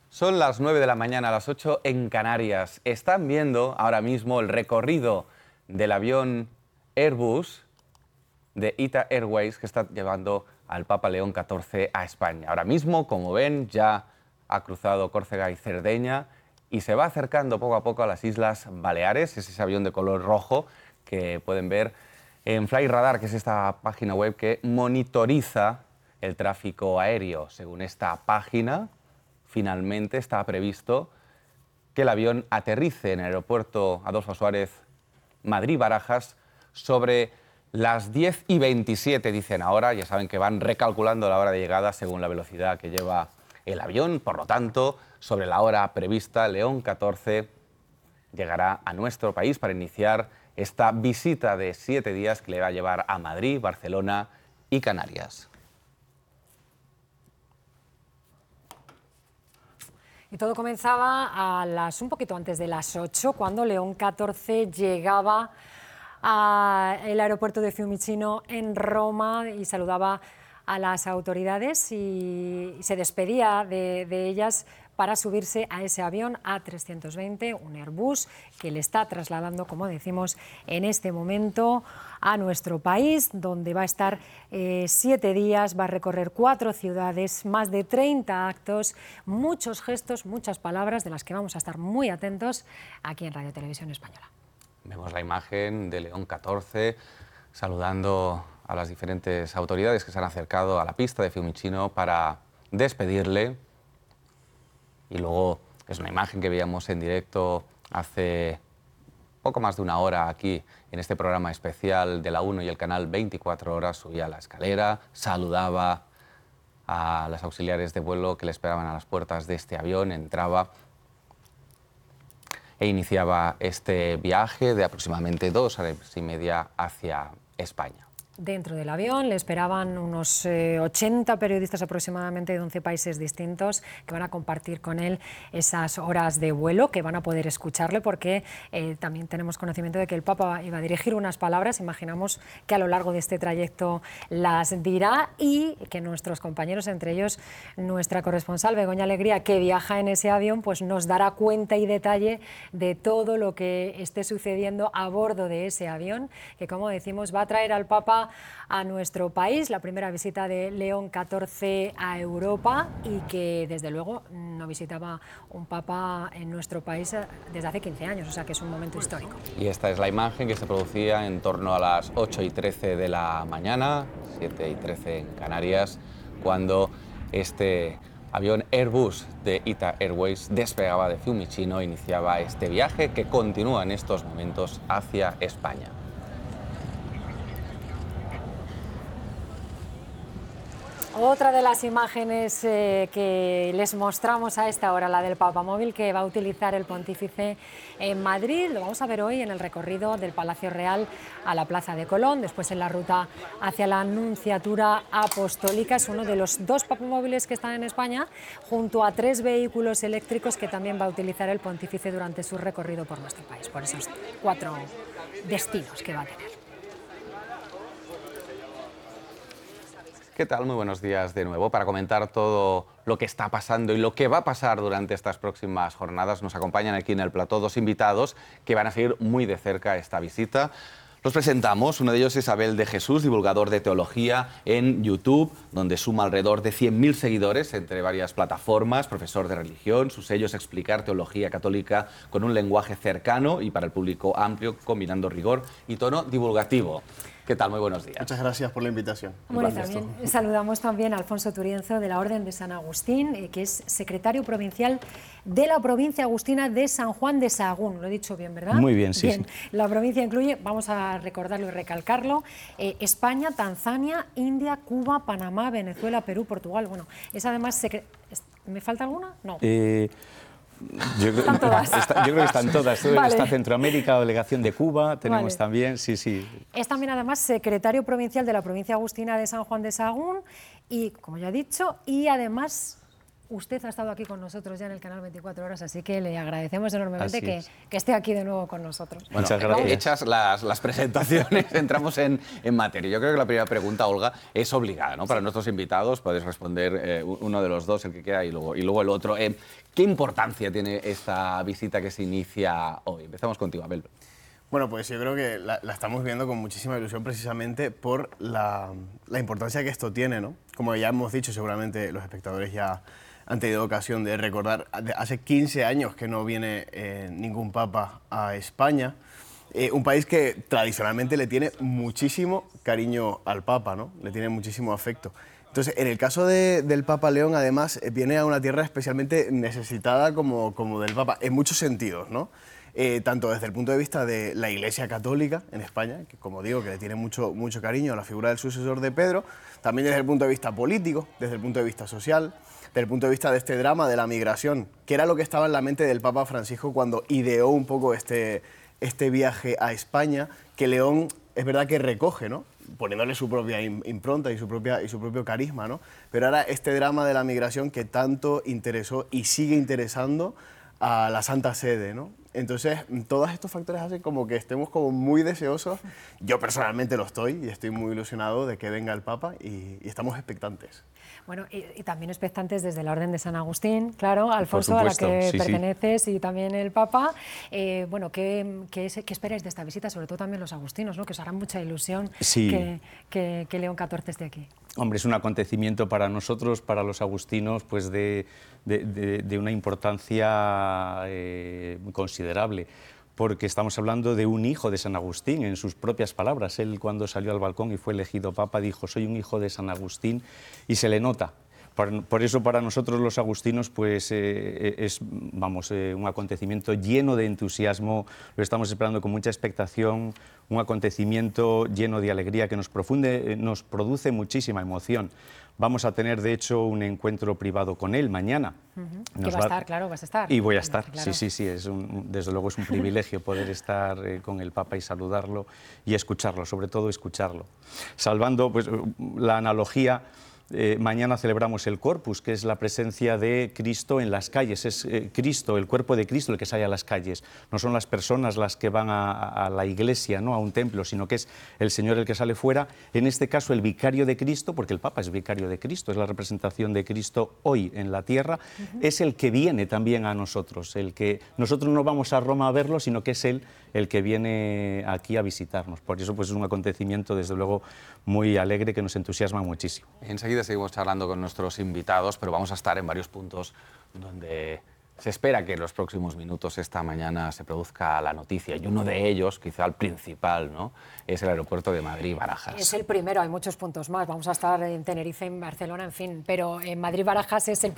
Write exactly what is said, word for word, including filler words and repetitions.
Son las nueve de la mañana, a las ocho en Canarias. Están viendo ahora mismo el recorrido del avión Airbus de ITA Airways que está llevando al Papa León catorce a España. Ahora mismo, como ven, ya ha cruzado Córcega y Cerdeña y se va acercando poco a poco a las Islas Baleares. Es ese avión de color rojo que pueden ver en Flyradar, que es esta página web que monitoriza el tráfico aéreo. Según esta página, finalmente está previsto que el avión aterrice en el aeropuerto Adolfo Suárez Madrid-Barajas sobre las diez y veintisiete, dicen ahora. Ya saben que van recalculando la hora de llegada según la velocidad que lleva el avión. Por lo tanto, sobre la hora prevista, León catorce llegará a nuestro país para iniciar esta visita de siete días que le va a llevar a Madrid, Barcelona y Canarias. Y todo comenzaba a las un poquito antes de las ocho, cuando León catorce llegaba al aeropuerto de Fiumicino en Roma y saludaba a las autoridades y se despedía de, de ellas para subirse a ese avión A trescientos veinte, un Airbus que le está trasladando, como decimos, en este momento a nuestro país, donde va a estar eh, siete días, va a recorrer cuatro ciudades, más de treinta actos, muchos gestos, muchas palabras de las que vamos a estar muy atentos aquí en Radio Televisión Española. Vemos la imagen de León catorce saludando a las diferentes autoridades que se han acercado a la pista de Fiumicino para despedirle. Y luego es una imagen que veíamos en directo hace poco más de una hora aquí en este programa especial de la uno y el canal veinticuatro horas. Subía a la escalera, saludaba a las auxiliares de vuelo que le esperaban a las puertas de este avión, entraba e iniciaba este viaje de aproximadamente dos horas y media hacia España. Dentro del avión le esperaban unos eh, ochenta periodistas aproximadamente de once países distintos que van a compartir con él esas horas de vuelo, que van a poder escucharle porque eh, también tenemos conocimiento de que el Papa iba a dirigir unas palabras. Imaginamos que a lo largo de este trayecto las dirá y que nuestros compañeros, entre ellos nuestra corresponsal Begoña Alegría, que viaja en ese avión, pues nos dará cuenta y detalle de todo lo que esté sucediendo a bordo de ese avión, que, como decimos, va a traer al Papa a nuestro país, la primera visita de León catorce a Europa, y que desde luego no visitaba un papa en nuestro país desde hace quince años, o sea que es un momento histórico. Y esta es la imagen que se producía en torno a las ocho y trece de la mañana, siete y trece en Canarias, cuando este avión Airbus de ITA Airways despegaba de Fiumicino e iniciaba este viaje que continúa en estos momentos hacia España. Otra de las imágenes eh, que les mostramos a esta hora, la del Papamóvil que va a utilizar el pontífice en Madrid, lo vamos a ver hoy en el recorrido del Palacio Real a la Plaza de Colón, después en la ruta hacia la Nunciatura Apostólica. Es uno de los dos Papamóviles que están en España, junto a tres vehículos eléctricos que también va a utilizar el pontífice durante su recorrido por nuestro país, por esos cuatro destinos que va a tener. ¿Qué tal? Muy buenos días de nuevo. Para comentar todo lo que está pasando y lo que va a pasar durante estas próximas jornadas, nos acompañan aquí en el plató dos invitados que van a seguir muy de cerca esta visita. Los presentamos. Uno de ellos es Abel de Jesús, divulgador de teología en YouTube, donde suma alrededor de cien mil seguidores entre varias plataformas, profesor de religión. Su sello es explicar teología católica con un lenguaje cercano y para el público amplio, combinando rigor y tono divulgativo. ¿Qué tal? Muy buenos días. Muchas gracias por la invitación. Bueno, también saludamos también a Alfonso Turienzo, de la Orden de San Agustín, eh, que es secretario provincial de la provincia agustina de San Juan de Sahagún. Lo he dicho bien, ¿verdad? Muy bien, sí. Bien. Sí. La provincia incluye, vamos a recordarlo y recalcarlo, eh, España, Tanzania, India, Cuba, Panamá, Venezuela, Perú, Portugal. Bueno, es además... Secre... ¿Me falta alguna? No. Eh... Yo, están todas. Está, yo creo que están todas. Vale. Está Centroamérica, delegación de Cuba, tenemos vale. también, sí, sí. Es también además secretario provincial de la provincia agustina de San Juan de Sahagún y, como ya he dicho, y además usted ha estado aquí con nosotros ya en el canal veinticuatro horas, así que le agradecemos enormemente que, es. que esté aquí de nuevo con nosotros. Bueno, Muchas gracias. hechas las, las presentaciones, entramos en, en materia. Yo creo que la primera pregunta, Olga, es obligada, ¿no? Para nuestros invitados, podéis responder eh, uno de los dos, el que queda, y luego, y luego el otro. Eh, ¿Qué importancia tiene esta visita que se inicia hoy? Empezamos contigo, Abel. Bueno, pues yo creo que la, la estamos viendo con muchísima ilusión precisamente por la, la importancia que esto tiene, ¿no? Como ya hemos dicho, seguramente los espectadores ya han tenido ocasión de recordar, hace quince años que no viene eh, ningún papa a España, eh, un país que tradicionalmente le tiene muchísimo cariño al papa, ¿no? Le tiene muchísimo afecto. Entonces, en el caso de, del Papa León, además, eh, viene a una tierra especialmente necesitada como, como del papa, en muchos sentidos, ¿no? Eh, tanto desde el punto de vista de la Iglesia Católica en España, que como digo, que le tiene mucho, mucho cariño a la figura del sucesor de Pedro, también desde el punto de vista político, desde el punto de vista social, desde el punto de vista de este drama de la migración, que era lo que estaba en la mente del Papa Francisco cuando ideó un poco este, este viaje a España, que León es verdad que recoge, ¿no? Poniéndole su propia impronta y su, propia, y su propio carisma, ¿no? Pero era este drama de la migración que tanto interesó y sigue interesando a la Santa Sede, ¿no? Entonces, todos estos factores hacen como que estemos como muy deseosos. Yo personalmente lo estoy y estoy muy ilusionado de que venga el Papa y, y estamos expectantes. Bueno, y, y también expectantes desde la Orden de San Agustín, claro, Alfonso, Por a la supuesto, que sí, perteneces, sí. Y también el Papa. Eh, bueno, ¿qué, qué, es, ¿qué esperáis de esta visita? Sobre todo también los agustinos, ¿no? Que os hará mucha ilusión Sí. que, que, que León catorce esté aquí. Hombre, es un acontecimiento para nosotros, para los agustinos, pues de, de, de, de una importancia eh, considerable, porque estamos hablando de un hijo de San Agustín, en sus propias palabras. Él, cuando salió al balcón y fue elegido papa, dijo: soy un hijo de San Agustín, y se le nota. Por, por eso, para nosotros los agustinos, pues eh, es vamos, eh, un acontecimiento lleno de entusiasmo, lo estamos esperando con mucha expectación, un acontecimiento lleno de alegría que nos, profunde, nos produce muchísima emoción. Vamos a tener, de hecho, un encuentro privado con él mañana. Uh-huh. Nos Que va a estar, claro, vas a estar. Y voy a estar, claro. sí, sí, sí. Es un, desde luego es un privilegio poder estar eh, con el Papa y saludarlo y escucharlo, sobre todo escucharlo. Salvando pues, la analogía, eh, mañana celebramos el Corpus, que es la presencia de Cristo en las calles. Es eh, Cristo, el cuerpo de Cristo, el que sale a las calles. No son las personas las que van a, a la iglesia, ¿no? A un templo, sino que es el Señor el que sale fuera. En este caso, el vicario de Cristo, porque el Papa es vicario de Cristo, es la representación de Cristo hoy en la tierra, uh-huh. Es el que viene también a nosotros. El que nosotros no vamos a Roma a verlo, sino que es Él el que viene aquí a visitarnos. Por eso, pues, es un acontecimiento, desde luego, muy alegre, que nos entusiasma muchísimo. Enseguida seguimos charlando con nuestros invitados, pero vamos a estar en varios puntos donde se espera que en los próximos minutos esta mañana se produzca la noticia, y uno de ellos, quizá el principal, ¿no?, es el aeropuerto de Madrid-Barajas. Es el primero, hay muchos puntos más. Vamos a estar en Tenerife, en Barcelona, en fin, pero en Madrid-Barajas es el